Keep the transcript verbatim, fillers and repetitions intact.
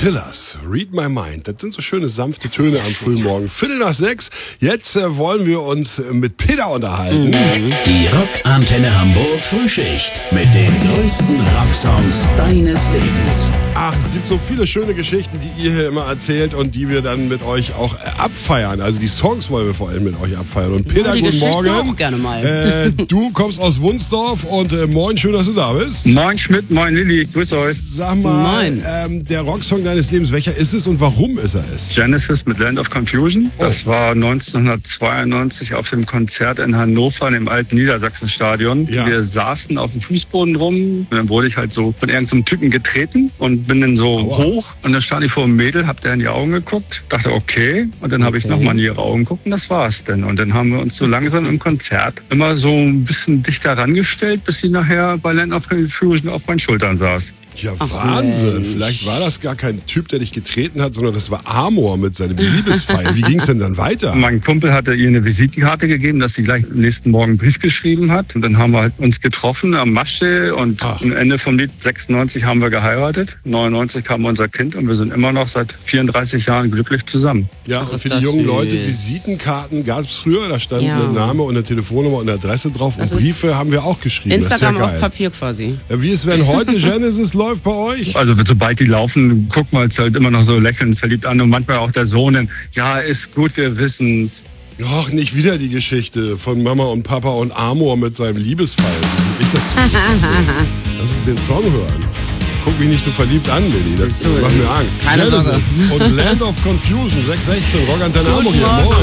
Killers, Read My Mind. Das sind so schöne, sanfte Töne am frühen Morgen. Viertel nach sechs. Jetzt äh, wollen wir uns mit Peter unterhalten. Mhm. Die Rockantenne Hamburg Frühschicht mit den größten Rocksongs deines Lebens. Ach, es gibt so viele schöne Geschichten, die ihr hier immer erzählt und die wir dann mit euch auch äh, abfeiern. Also die Songs wollen wir vor allem mit euch abfeiern. Und Peter, ja, guten Morgen. Auch gerne mal. Äh, du kommst aus Wunsdorf und äh, moin, schön, dass du da bist. Moin Schmidt, moin Lilly, grüß euch. Sag mal, ähm, der Rocksong deines Lebens, welcher ist es und warum ist er es? Genesis mit Land of Confusion. Das war neunzehnhundertzweiundneunzig auf dem Konzert in Hannover im alten Niedersachsenstadion. Ja. Wir saßen auf dem Fußboden rum. Und dann wurde ich halt so von irgendeinem Typen getreten und bin dann so Aua. hoch. Und dann stand ich vor einem Mädel, hab der in die Augen geguckt, dachte okay. Und dann habe ich Okay. nochmal in ihre Augen geguckt und das war's dann. Und dann haben wir uns so langsam im Konzert immer so ein bisschen dichter rangestellt, bis sie nachher bei Land of Confusion auf meinen Schultern saß. Ja, Ach, Wahnsinn. Mensch. Vielleicht war das gar kein Typ, der dich getreten hat, sondern das war Amor mit seinem Liebesfeier. Wie ging es denn dann weiter? Mein Kumpel hatte ihr eine Visitenkarte gegeben, dass sie gleich am nächsten Morgen einen Brief geschrieben hat. Und dann haben wir halt uns getroffen am Maschsee und Ach. am Ende vom Lied sechsundneunzig haben wir geheiratet. neunundneunzig kam unser Kind und wir sind immer noch seit vierunddreißig Jahren glücklich zusammen. Ja, Ach, und ist für die das jungen süß. Leute, Visitenkarten gab es früher, da stand Ja. ein Name und eine Telefonnummer und eine Adresse drauf. Das und ist Briefe haben wir auch geschrieben. Instagram das ist auf ja geil. Papier quasi. Ja, wie ist, wenn heute Genesis läuft bei euch? Also sobald die laufen, gucken wir uns halt immer noch so lächelnd verliebt an und manchmal auch der Sohn. Dann, ja, ist gut, wir wissen's. Ach, nicht wieder die Geschichte von Mama und Papa und Amor mit seinem Liebesfall. Wie ich das zu Lass uns den Song hören. Guck mich nicht so verliebt an, Lilly. Das Du, macht mir Angst. keine Sorge. Genesis und Land of Confusion, sechs sechzehn, Rockantenne Hamburg. Guten hier. Morgen. Moin.